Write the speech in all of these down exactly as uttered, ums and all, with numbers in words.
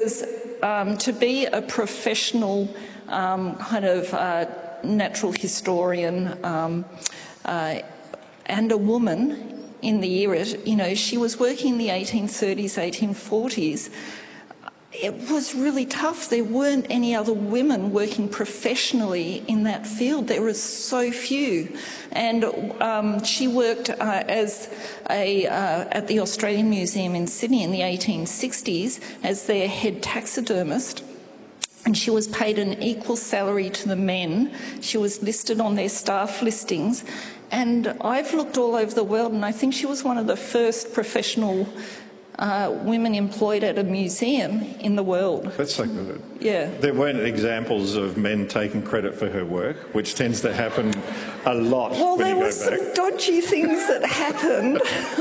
because um, to be a professional um, kind of uh, natural historian um, uh, and a woman in the era, you know, she was working in the eighteen thirties, eighteen forties. It was really tough. There weren't any other women working professionally in that field. There were so few. And um, she worked uh, as a, uh, at the Australian Museum in Sydney in the eighteen sixties as their head taxidermist. And she was paid an equal salary to the men. She was listed on their staff listings. And I've looked all over the world, and I think she was one of the first professional uh, women employed at a museum in the world. That's so good. Yeah. There weren't examples of men taking credit for her work, which tends to happen a lot. Well, when there you were go some back. dodgy things that happened.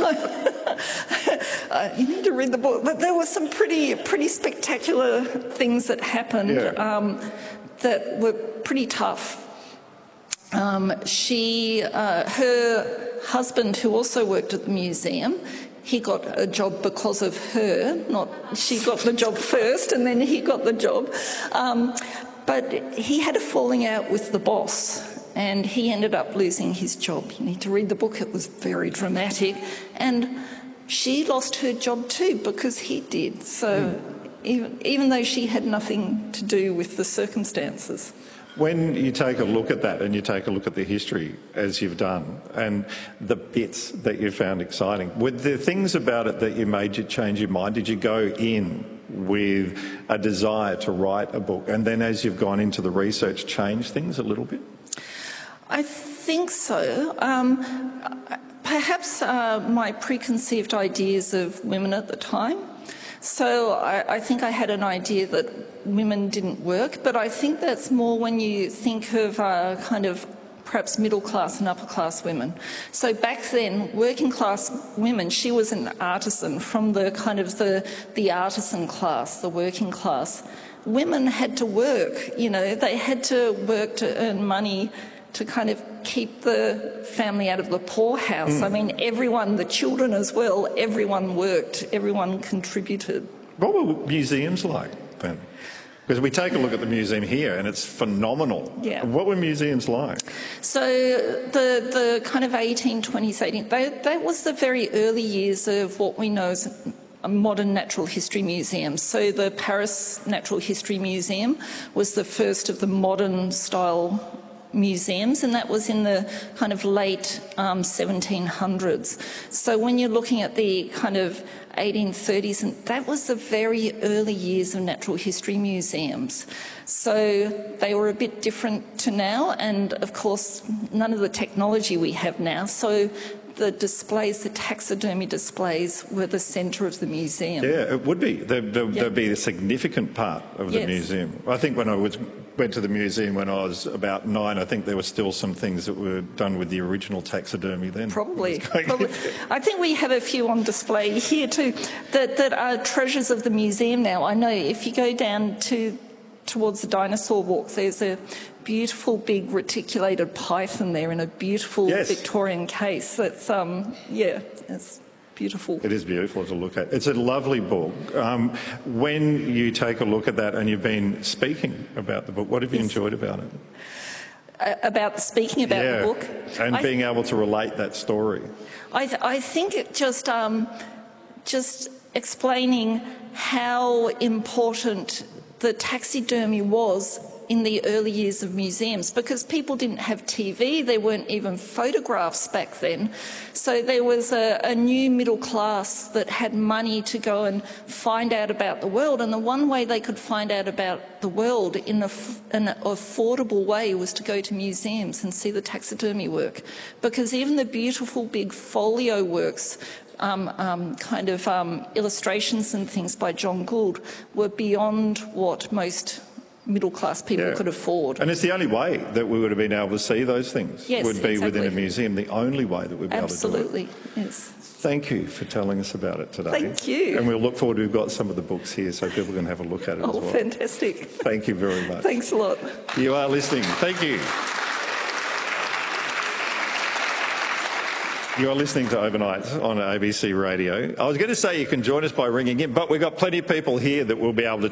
uh, you need to read the book, but there were some pretty, pretty spectacular things that happened Yeah. um, that were pretty tough. Um, she, uh, her husband, who also worked at the museum, he got a job because of her. Not she got the job first, and then he got the job. Um, but he had a falling out with the boss, and he ended up losing his job. You need to read the book; it was very dramatic. And she lost her job too because he did. So, mm. even even though she had nothing to do with the circumstances. When you take a look at that and you take a look at the history, as you've done, and the bits that you found exciting, were there things about it that you made you change your mind? Did you go in with a desire to write a book, and then as you've gone into the research, change things a little bit? I think so. Um, perhaps uh, my preconceived ideas of women at the time. So I, I think I had an idea that women didn't work, but I think that's more when you think of uh, kind of perhaps middle class and upper class women. So back then, working class women, she was an artisan from the kind of the, the artisan class, the working class. Women had to work, you know, they had to work to earn money to kind of keep the family out of the poorhouse. Mm. I mean, everyone, the children as well, everyone worked, everyone contributed. What were museums like then? Because we take a look at the museum here and it's phenomenal. Yeah. What were museums like? So the the kind of eighteen twenties, eighteen, they, that was the very early years of what we know as a modern natural history museum. So the Paris Natural History Museum was the first of the modern style museums, and that was in the kind of late um, seventeen hundreds. So when you're looking at the kind of eighteen thirties, and that was the very early years of natural history museums. So they were a bit different to now, and of course none of the technology we have now. So the displays, the taxidermy displays, were the centre of the museum. Yeah, it would be. They'd, they'd, Yep. they'd be a significant part of the Yes. museum. I think when I was, went to the museum when I was about nine, I think there were still some things that were done with the original taxidermy then. Probably. Probably. I think we have a few on display here too that, that are treasures of the museum now. I know if you go down to towards the dinosaur walk, there's a beautiful big reticulated python there in a beautiful Yes. Victorian case. That's um, yeah, it's beautiful. It is beautiful to look at. It's a lovely book. Um, when you take a look at that, and you've been speaking about the book, what have you Yes. enjoyed about it? Uh, about speaking about yeah. the book. And I being able to relate that story. I, th- I think it just um, just explaining how important the taxidermy was in the early years of museums, because people didn't have T V, there weren't even photographs back then. So there was a, a new middle class that had money to go and find out about the world, and the one way they could find out about the world in a, an affordable way was to go to museums and see the taxidermy work, because even the beautiful big folio works, Um, um, kind of um, illustrations and things by John Gould were beyond what most middle-class people Yeah. could afford. And it's the only way that we would have been able to see those things, Yes, would be exactly. within a museum, the only way that we'd be Absolutely, able to do it. yes. Thank you for telling us about it today. Thank you. And we'll look forward to, we've got some of the books here so people can have a look at it Oh, as well. fantastic. Thank you very much. Thanks a lot. You are listening. Thank you. You are listening to Overnight on A B C Radio. I was going to say you can join us by ringing in, but we've got plenty of people here that will be able to